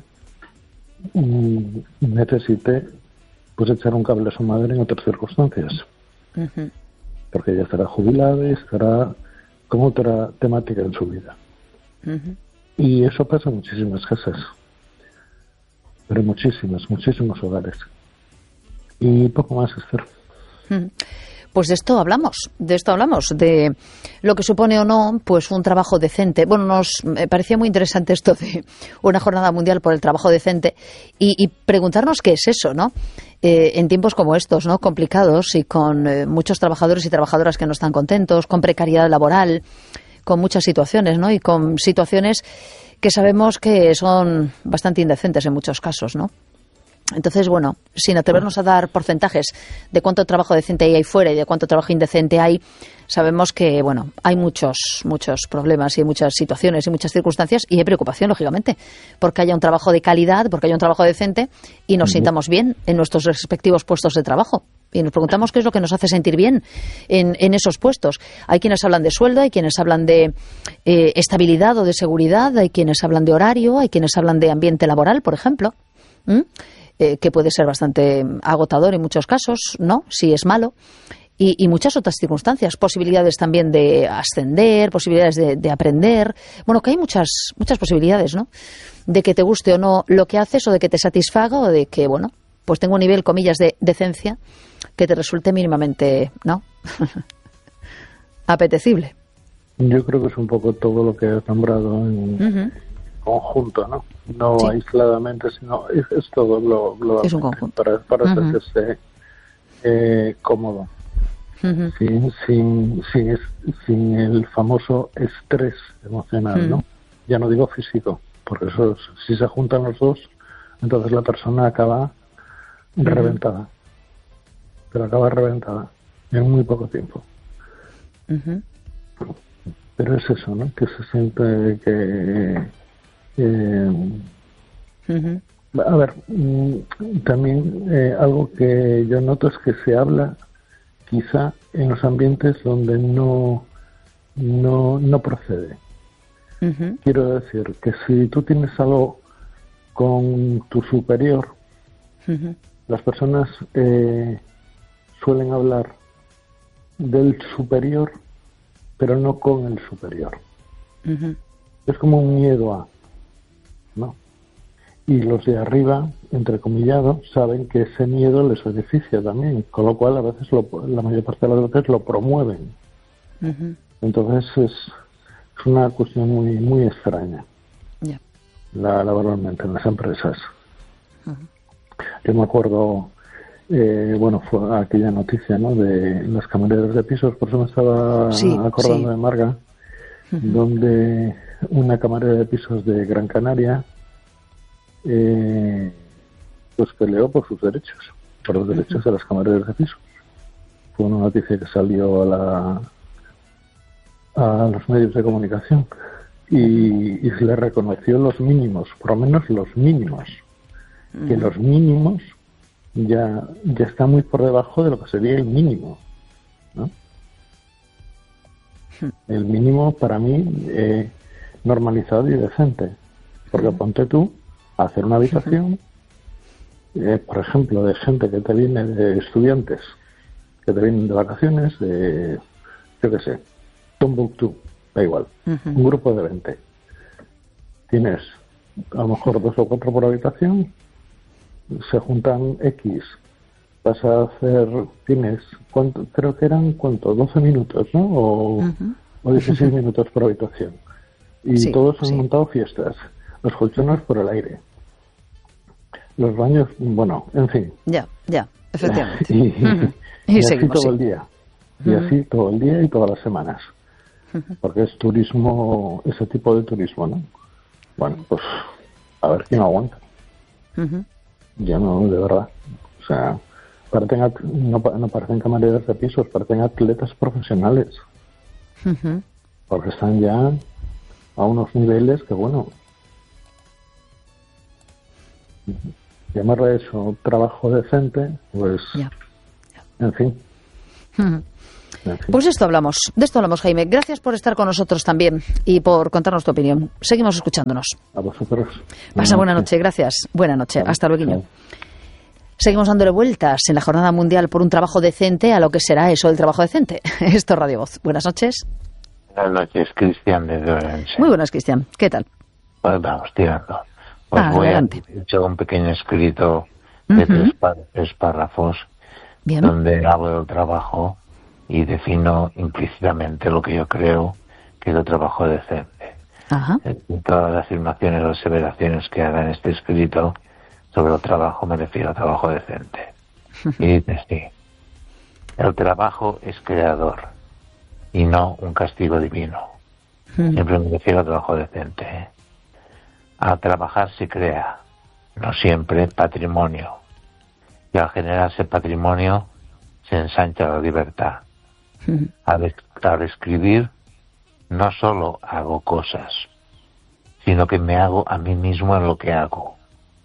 necesite pues echar un cable a su madre en otras circunstancias, porque ella estará jubilada y estará con otra temática en su vida. Y eso pasa en muchísimas casas, pero en muchísimos hogares. Y poco más, Esther. Pues de esto hablamos, de lo que supone o no pues un trabajo decente. Bueno, nos parecía muy interesante esto de una jornada mundial por el trabajo decente y preguntarnos qué es eso, ¿no? En tiempos como estos, ¿no? Complicados y con muchos trabajadores y trabajadoras que no están contentos, con precariedad laboral, con muchas situaciones, ¿no? Y con situaciones que sabemos que son bastante indecentes en muchos casos, ¿no? Entonces, bueno, sin atrevernos a dar porcentajes de cuánto trabajo decente hay ahí fuera y de cuánto trabajo indecente hay, sabemos que, bueno, hay muchos problemas y hay muchas situaciones y muchas circunstancias y hay preocupación, lógicamente, porque haya un trabajo de calidad, porque haya un trabajo decente y nos sintamos bien en nuestros respectivos puestos de trabajo. Y nos preguntamos qué es lo que nos hace sentir bien en esos puestos. Hay quienes hablan de sueldo, hay quienes hablan de estabilidad o de seguridad, hay quienes hablan de horario, hay quienes hablan de ambiente laboral, por ejemplo. Que puede ser bastante agotador en muchos casos, ¿no? Si es malo. Y muchas otras circunstancias. Posibilidades también de ascender, posibilidades de aprender. Bueno, que hay muchas posibilidades, ¿no? De que te guste o no lo que haces o de que te satisfaga o de que, bueno, pues tenga un nivel, comillas, de decencia que te resulte mínimamente, ¿no? Apetecible. Yo creo que es un poco todo lo que has nombrado en conjunto, ¿no? No sí. Aisladamente, sino es todo globalmente. Es un conjunto. Para sentirse cómodo. Sin el famoso estrés emocional, ¿no? Ya no digo físico, porque eso, si se juntan los dos, entonces la persona acaba reventada. Pero acaba reventada en muy poco tiempo. Pero es eso, ¿no? Que se siente que... A ver, también algo que yo noto es que se habla quizá en los ambientes donde no procede. Quiero decir que si tú tienes algo con tu superior, las personas suelen hablar del superior, pero no con el superior. Es como un miedo a, ¿no? Y los de arriba, entrecomillado, saben que ese miedo les beneficia también, con lo cual a veces la mayor parte de las veces lo promueven. Entonces es una cuestión muy muy extraña, laboralmente en las empresas. Yo me acuerdo, fue aquella noticia, ¿no?, de las camareras de pisos, por eso me estaba acordando de Marga, donde una camarera de pisos de Gran Canaria pues peleó por sus derechos, por los derechos de las camareras de pisos. Fue una noticia que salió a los medios de comunicación y se le reconoció los mínimos, por lo menos los mínimos, que los mínimos ya está muy por debajo de lo que sería el mínimo, ¿no? El mínimo para mí normalizado y decente, porque ponte tú a hacer una habitación, por ejemplo, de gente que te viene, de estudiantes que te vienen de vacaciones, de, yo qué sé, Tombuctú, da igual, un grupo de 20. Tienes a lo mejor 2 o 4 por habitación, se juntan X, vas a hacer, tienes, ¿cuánto? Creo que eran, ¿cuánto? 12 minutos, ¿no? O 16 minutos por habitación. Y todos han montado fiestas, los colchones por el aire, los baños, bueno, en fin. Ya, efectivamente. Y así todo el día. Y así todo el día y todas las semanas. Porque es turismo, ese tipo de turismo, ¿no? Bueno, pues a ver quién aguanta. Yo no, de verdad. O sea, no parecen camareras de pisos, parecen atletas profesionales. Porque están ya a unos niveles que, bueno, Llamarle eso trabajo decente, pues, en fin. Pues de esto hablamos, Jaime. Gracias por estar con nosotros también y por contarnos tu opinión. Seguimos escuchándonos. A vosotros. Pasa buena noche, gracias. Buena noche, hasta luego. Seguimos dándole vueltas en la Jornada Mundial por un trabajo decente a lo que será eso del trabajo decente. Esto es Radio Voz. Buenas noches. Buenas noches, Cristian desde Orense. Muy buenas, Cristian. ¿Qué tal? Pues vamos tirando. Pues voy adelante. a hacer un pequeño escrito de tres párrafos donde hablo del trabajo y defino implícitamente lo que yo creo que es el trabajo decente. En todas las afirmaciones o aseveraciones que haga en este escrito sobre el trabajo me refiero al trabajo decente. Y dice así: el trabajo es creador y no un castigo divino. Siempre me refiero al trabajo decente. Al trabajar se crea, no siempre patrimonio. Y al generarse patrimonio se ensancha la libertad. Al escribir no solo hago cosas, sino que me hago a mí mismo en lo que hago.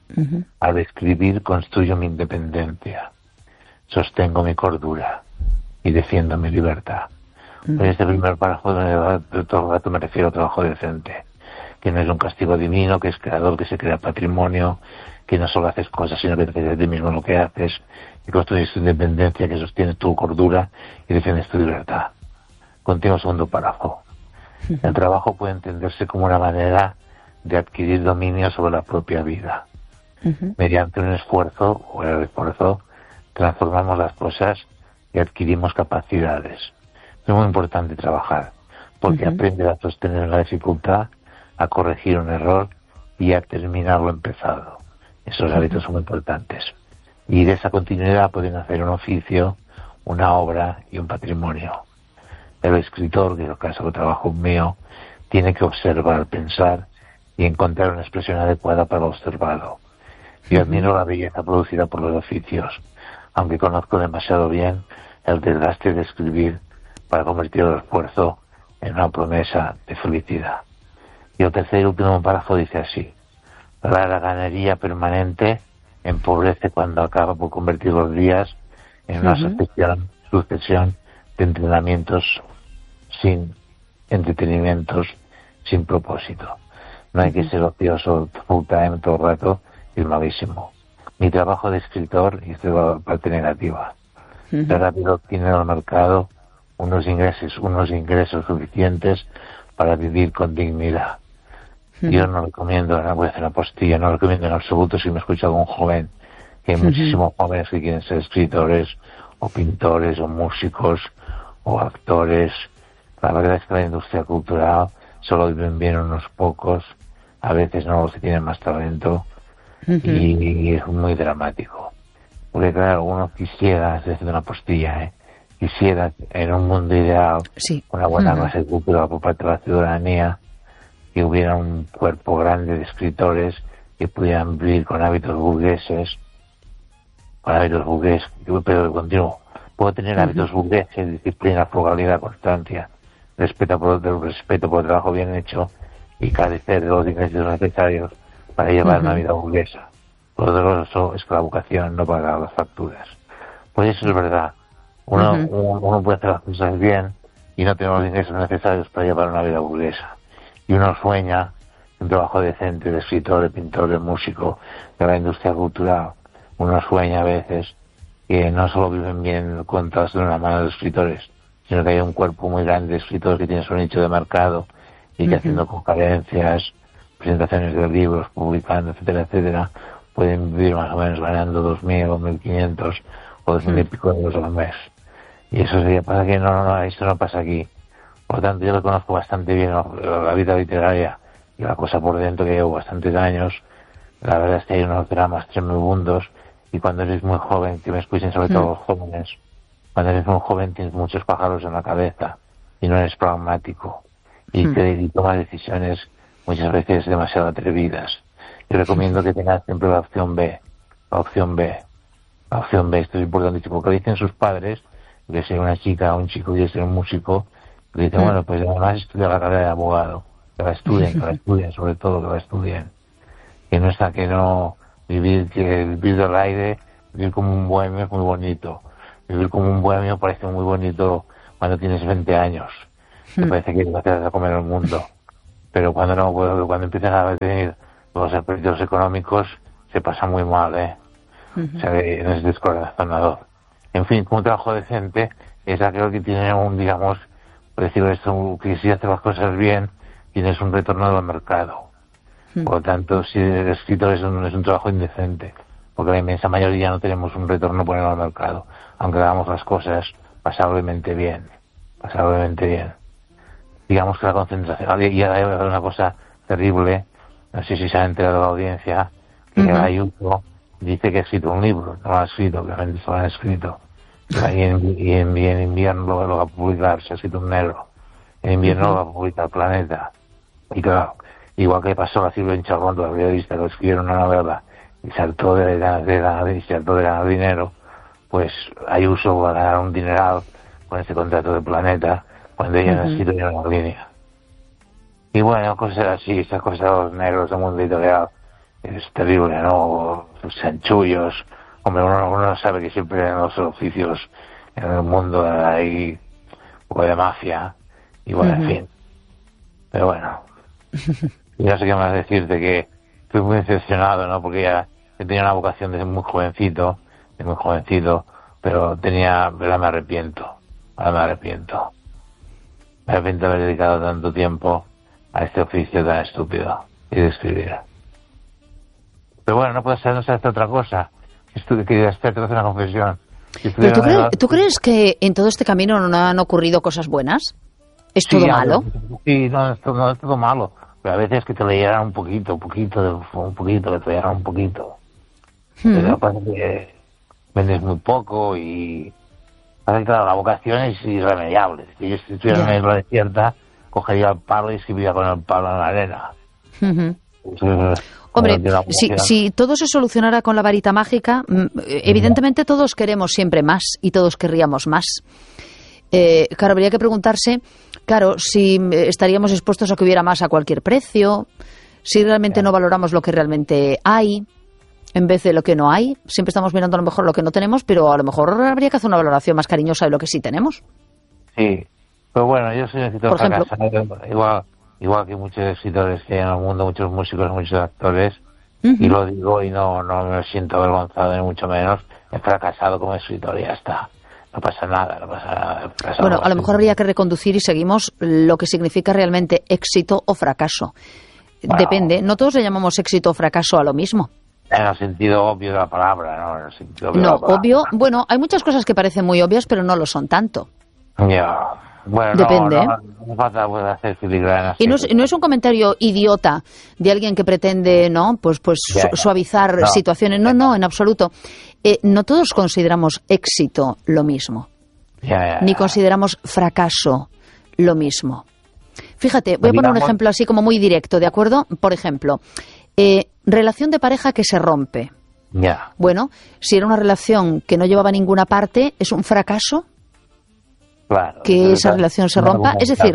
Al escribir construyo mi independencia, sostengo mi cordura y defiendo mi libertad. En este primer párrafo de todo el rato me refiero al trabajo decente, que no es un castigo divino, que es creador, que se crea patrimonio, que no solo haces cosas, sino que te ti mismo lo que haces, y construyes tu independencia, que sostiene tu cordura y defiendes tu libertad. Continúo el segundo párrafo. El trabajo puede entenderse como una manera de adquirir dominio sobre la propia vida. Mediante un esfuerzo o el esfuerzo transformamos las cosas y adquirimos capacidades. Es muy importante trabajar, porque aprendes a sostener la dificultad, a corregir un error y a terminar lo empezado. Esos hábitos son muy importantes. Y de esa continuidad pueden hacer un oficio, una obra y un patrimonio. El escritor, que es el caso del trabajo mío, tiene que observar, pensar y encontrar una expresión adecuada para lo observado. Yo admiro la belleza producida por los oficios, aunque conozco demasiado bien el desgaste de escribir para convertir el esfuerzo en una promesa de felicidad. Y el tercer y último párrafo dice así: la haraganería permanente empobrece cuando acaba por convertir los días en una sucesión de entrenamientos sin entretenimientos, sin propósito. No hay que ser ocioso full time todo el rato, es malísimo. Mi trabajo de escritor, y esto es la parte negativa, rápido obtiene en el mercado unos ingresos suficientes para vivir con dignidad. Yo no recomiendo, voy a hacer una postilla, no recomiendo en absoluto, si me escucha algún joven, que hay muchísimos jóvenes que quieren ser escritores, o pintores, o músicos, o actores. La verdad es que la industria cultural solo viven bien unos pocos, a veces no los que tienen más talento, y es muy dramático. Porque claro, uno quisiera, estoy haciendo una postilla, quisiera en un mundo ideal, una buena clase cultural por parte de la ciudadanía, que hubiera un cuerpo grande de escritores que pudieran vivir con hábitos burgueses, pero continuo. Puedo tener hábitos burgueses, disciplina, frugalidad, constancia, respeto por el trabajo bien hecho y carecer de los ingresos necesarios para llevar una vida burguesa. Lo doloroso es que la vocación no paga las facturas. Pues eso es verdad. Uno puede hacer las cosas bien y no tener los ingresos necesarios para llevar una vida burguesa. Y uno sueña un trabajo decente de escritor, de pintor, de músico, de la industria cultural. Uno sueña a veces que no solo viven bien contados de una mano de escritores, sino que hay un cuerpo muy grande de escritores que tienen su nicho de mercado y que haciendo conferencias, presentaciones de libros, publicando, etcétera, etcétera, pueden vivir más o menos ganando 2.000 o 1.500 o 2.000 y pico euros al mes. Y eso sería, pasa que esto no pasa aquí. Por lo tanto, yo lo conozco bastante bien, la vida literaria y la cosa por dentro, que llevo bastantes años. La verdad es que hay unos dramas tremebundos, y cuando eres muy joven, que me escuchen sobre todo los jóvenes, cuando eres muy joven tienes muchos pájaros en la cabeza y no eres pragmático y tomas decisiones muchas veces demasiado atrevidas. Yo recomiendo que tengas siempre la opción B. Esto es importantísimo, porque dicen sus padres, que si una chica o un chico quiere ser un músico, le dicen, bueno, pues además estudia la carrera de abogado, que la estudien, sobre todo que la estudien, que no vivir del aire, vivir como un bohemio es muy bonito. Vivir como un bohemio parece muy bonito cuando tienes 20 años. Te parece que te vas a comer el mundo. Pero cuando empiezan a tener los aspectos económicos, se pasa muy mal, ¿eh? O sea, es descorazonador. En fin, como un trabajo decente es aquello que tiene digamos, por decirlo esto, que si haces las cosas bien, tienes un retorno del mercado. Por lo tanto, si eres escritor es un trabajo indecente, porque la inmensa mayoría no tenemos un retorno bueno al mercado, aunque hagamos las cosas pasablemente bien. Digamos que la concentración, y hay una cosa terrible, no sé si se ha enterado la audiencia, que Ayuso dice que ha escrito un libro, no lo ha escrito, obviamente se lo han escrito, y en invierno lo va a publicar, se ha escrito un negro, en invierno lo va a publicar Planeta, y claro, igual que pasó a Silvia Encharrón, la periodista que escribieron una novela y saltó de ganar dinero, pues Ayuso va a ganar un dineral con ese contrato de Planeta cuando ella no ha escrito ni una línea. Y bueno, cosas así, esas cosas de los negros del mundo editorial es terrible, ¿no? Los chanchullos, hombre, uno sabe que siempre en los oficios en el mundo hay un poco de mafia y bueno, en fin. Pero bueno, yo no sé qué más decirte, que estoy muy decepcionado, ¿no? Porque ya he tenido una vocación desde muy jovencito, pero ahora me arrepiento. Me arrepiento de haber dedicado tanto tiempo a este oficio tan estúpido y de escribir. Pero bueno, no puede ser otra cosa. Quería hacerte una confesión. ¿Pero tú crees que en todo este camino no han ocurrido cosas buenas? ¿Es todo malo? Sí, no es todo malo. Pero a veces que te leyeran un poquito. Pero pasa que vendes muy poco y... Pasa que claro, la vocación es irremediable. Si yo estuviera en una isla desierta, cogería el palo y escribiría con el palo en la arena. Hombre, si todo se solucionara con la varita mágica, evidentemente todos queremos siempre más y todos querríamos más. Claro, habría que preguntarse, si estaríamos expuestos a que hubiera más a cualquier precio, si realmente no valoramos lo que realmente hay en vez de lo que no hay. Siempre estamos mirando a lo mejor lo que no tenemos, pero a lo mejor habría que hacer una valoración más cariñosa de lo que sí tenemos. Sí, pero bueno, yo soy un escritor fracasado, igual que muchos escritores que hay en el mundo, muchos músicos, muchos actores, y lo digo y no me siento avergonzado ni mucho menos, he fracasado como escritor y ya está. No pasa nada. Bueno, a lo mejor habría que reconducir y seguimos lo que significa realmente éxito o fracaso. Bueno, depende, no todos le llamamos éxito o fracaso a lo mismo. En el sentido obvio de la palabra, ¿no? En el sentido obvio obvio, bueno, hay muchas cosas que parecen muy obvias, pero no lo son tanto. Ya. Bueno, depende. No falta hacer filigranas. Y no es un comentario idiota de alguien que pretende, ¿no? Pues suavizar situaciones. No, en absoluto. No todos consideramos éxito lo mismo. Ni consideramos fracaso lo mismo. Fíjate, voy a poner un ejemplo así como muy directo, ¿de acuerdo? Por ejemplo, relación de pareja que se rompe. Bueno, si era una relación que no llevaba a ninguna parte, ¿es un fracaso? Claro, que esa relación se rompa. Es decir,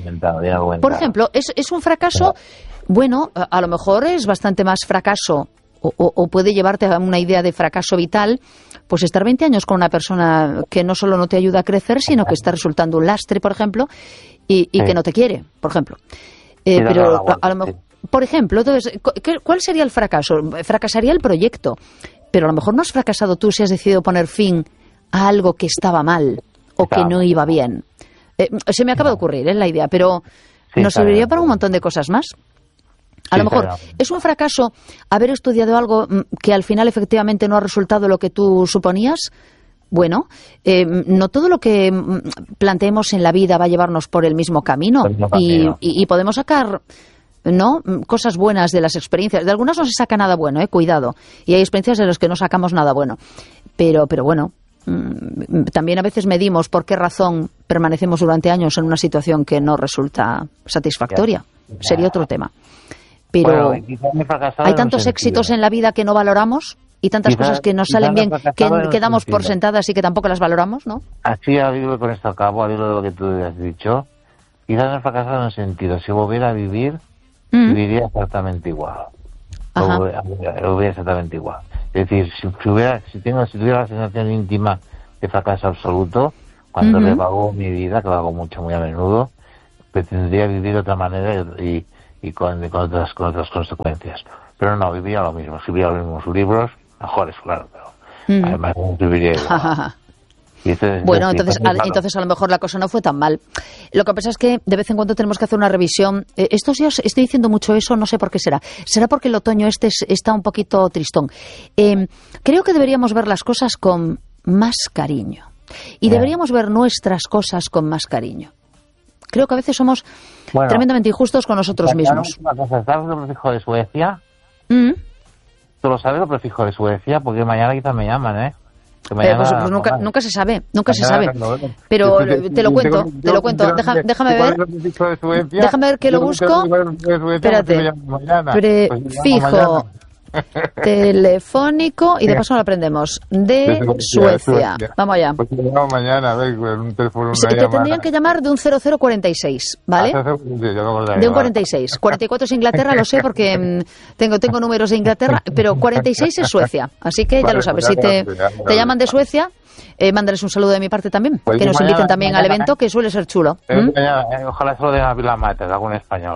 por ejemplo, es un fracaso, bueno, a lo mejor es bastante más fracaso o puede llevarte a una idea de fracaso vital, pues estar 20 años con una persona que no solo no te ayuda a crecer, sino que está resultando un lastre, por ejemplo, y que no te quiere, por ejemplo. Pero a lo mejor, por ejemplo, entonces, ¿cuál sería el fracaso? Fracasaría el proyecto, pero a lo mejor no has fracasado tú si has decidido poner fin a algo que estaba mal o que no iba bien. Se me acaba de ocurrir la idea, pero nos serviría para un montón de cosas más. A lo mejor es un fracaso haber estudiado algo que al final efectivamente no ha resultado lo que tú suponías. Bueno, no todo lo que planteemos en la vida va a llevarnos por el mismo camino y podemos sacar, ¿no?, cosas buenas de las experiencias. De algunas no se saca nada bueno, cuidado. Y hay experiencias de las que no sacamos nada bueno. Pero bueno, también a veces medimos por qué razón permanecemos durante años en una situación que no resulta satisfactoria. Sería otro tema. Pero hay tantos éxitos en la vida que no valoramos y tantas cosas que nos salen bien que damos por sentadas y que tampoco las valoramos, ¿no? Así, al hilo con esto a cabo, al hilo de lo que tú has dicho, quizás no he fracasado en el sentido, si volviera a vivir, viviría exactamente igual. lo veía exactamente igual. Es decir, si tuviera la sensación íntima de fracaso absoluto, cuando revago mi vida, que lo hago muy a menudo, pretendría vivir de otra manera y con otras consecuencias. Pero no, vivía lo mismo, escribía los mismos libros, mejores, claro, pero además viviría igual. Bueno, entonces a lo mejor la cosa no fue tan mal. Lo que pasa es que de vez en cuando tenemos que hacer una revisión. Estos días estoy diciendo mucho eso, no sé por qué será. Será porque el otoño está un poquito tristón. Creo que deberíamos ver las cosas con más cariño. Y deberíamos ver nuestras cosas con más cariño. Creo que a veces somos tremendamente injustos con nosotros mismos. ¿Sabes lo prefijo de Suecia? ¿Tú lo sabes lo prefijo de Suecia? Porque mañana quizás me llaman, ¿eh? Pues nunca se sabe, pero te lo cuento, déjame ver que lo busco. Espérate, prefijo telefónico y de paso lo aprendemos de Suecia. Vamos allá. Pues mañana, a ver, un teléfono, te tendrían que llamar de un 0046, ¿vale? De un 46. 44 es Inglaterra, lo sé porque tengo números de Inglaterra, pero 46 es Suecia. Así que ya lo sabes, si te llaman de Suecia, mándales un saludo de mi parte también, que nos inviten también al evento, que suele ser chulo. Ojalá se lo den a Vila Mates, algún español.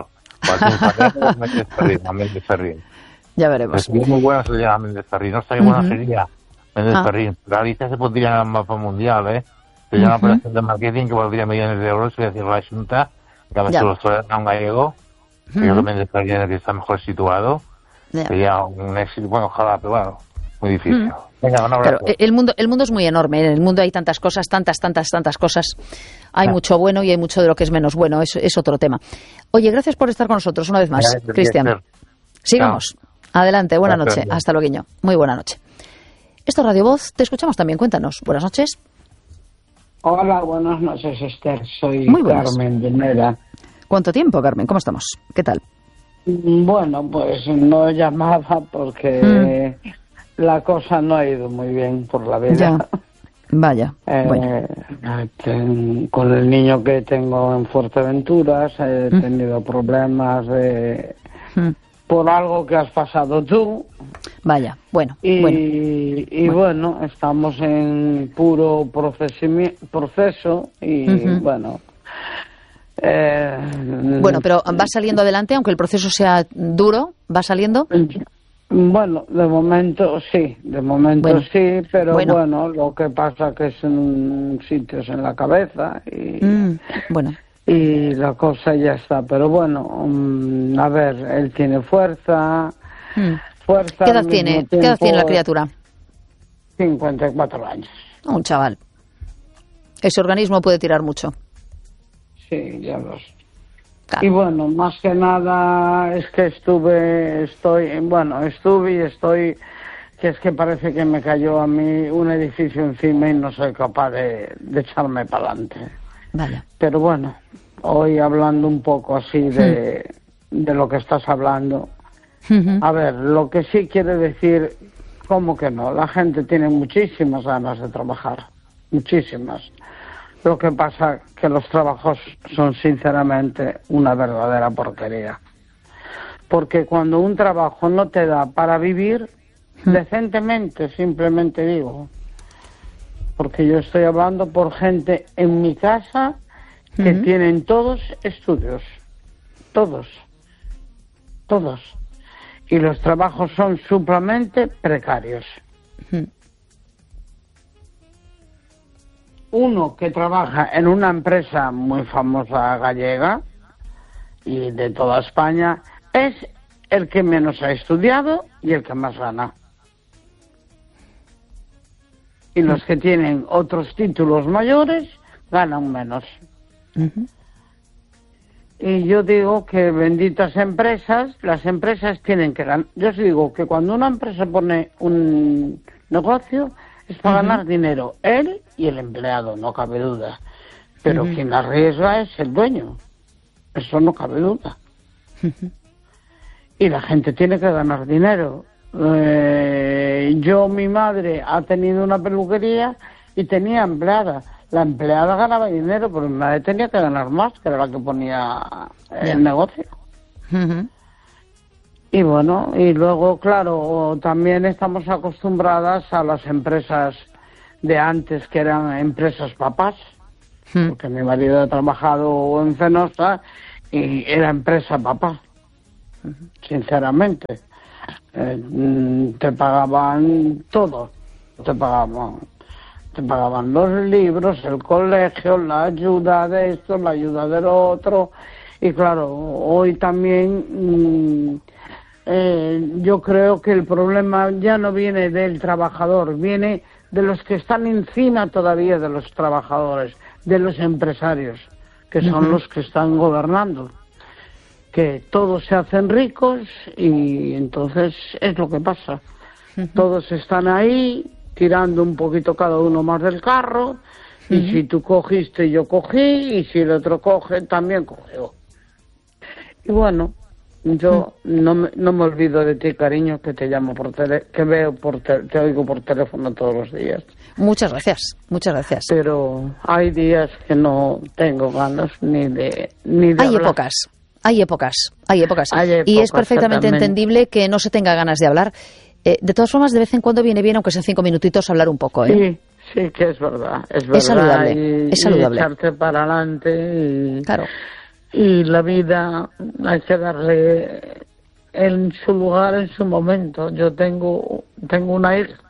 Ferrín. Ya veremos. Es muy bueno se le llama Méndez Ferrín. No sé qué bueno sería Méndez Ferrín. Galicia se pondría en el mapa mundial, ¿eh? Sería una operación de marketing que valdría millones de euros, voy a decir la Junta, que a veces lo suele a un gallego. Yo creo que Méndez Ferrín es el que está mejor situado. Sería un éxito, bueno, ojalá, pero bueno, muy difícil. Venga, un abrazo. Claro, el mundo es muy enorme. En el mundo hay tantas cosas, tantas cosas. Hay mucho bueno y hay mucho de lo que es menos bueno. Es otro tema. Oye, gracias por estar con nosotros una vez más, Cristian. Sigamos. Adelante, buena noche. Hasta luego. Muy buena noche. Esto es Radio Voz. Te escuchamos también. Cuéntanos. Buenas noches. Hola, buenas noches, Esther. Soy Carmen de Nera. ¿Cuánto tiempo, Carmen? ¿Cómo estamos? ¿Qué tal? Bueno, pues no llamaba porque la cosa no ha ido muy bien por la vida. Ya. Vaya. Con el niño que tengo en Fuerteventura he tenido problemas por algo que has pasado tú. Vaya, bueno. Bueno, estamos en puro proceso y bueno. Bueno, pero ¿va saliendo adelante, aunque el proceso sea duro? ¿Va saliendo? Bueno, de momento sí, pero bueno, lo que pasa que son sitios en la cabeza y... bueno. Y la cosa ya está, pero bueno, a ver, él tiene fuerza. ¿Qué edad tiene la criatura? 54 años. Un chaval. Ese organismo puede tirar mucho. Sí, ya lo sé. Claro. Y bueno, más que nada es que estuve, que es que parece que me cayó a mí un edificio encima y no soy capaz de echarme para adelante. Vale. Pero bueno, hoy hablando un poco así de lo que estás hablando, a ver, lo que sí quiere decir, ¿cómo que no? La gente tiene muchísimas ganas de trabajar, muchísimas. Lo que pasa que los trabajos son sinceramente una verdadera porquería. Porque cuando un trabajo no te da para vivir decentemente, simplemente digo, porque yo estoy hablando por gente en mi casa que tienen todos estudios, todos, y los trabajos son supremamente precarios. Uno que trabaja en una empresa muy famosa gallega y de toda España es el que menos ha estudiado y el que más gana. Y los que tienen otros títulos mayores ganan menos. Y yo digo que benditas empresas, las empresas tienen que ganar. Yo os digo que cuando una empresa pone un negocio es para ganar dinero, él y el empleado, no cabe duda. Pero quien arriesga es el dueño, eso no cabe duda. Y la gente tiene que ganar dinero. Mi madre ha tenido una peluquería y tenía empleada. La empleada ganaba dinero, pero mi madre tenía que ganar más, que era la que ponía el negocio. Y bueno, y luego, claro, también estamos acostumbradas a las empresas de antes, que eran empresas papás, porque mi marido ha trabajado en Fenosa y era empresa papá, sinceramente. Te pagaban todo, te pagaban los libros, el colegio, la ayuda de esto, la ayuda del otro, y claro, hoy también yo creo que el problema ya no viene del trabajador, viene de los que están encima todavía de los trabajadores, de los empresarios, que son los que están gobernando, que todos se hacen ricos y entonces es lo que pasa. Todos están ahí tirando un poquito cada uno más del carro, y si tú cogiste, yo cogí, y si el otro coge, también cogió. Y bueno, yo no me olvido de ti, cariño, que te llamo te oigo por teléfono todos los días. Muchas gracias, muchas gracias. Pero hay días que no tengo ganas ni de Hay hablar. Hay épocas. Y es perfectamente entendible que no se tenga ganas de hablar. De todas formas, de vez en cuando viene bien, aunque sean 5 minutitos, hablar un poco, ¿eh? Sí, que es verdad. Es saludable, es saludable. Y echarte para adelante. Claro. Y la vida hay que darle en su lugar, en su momento. Yo tengo una hija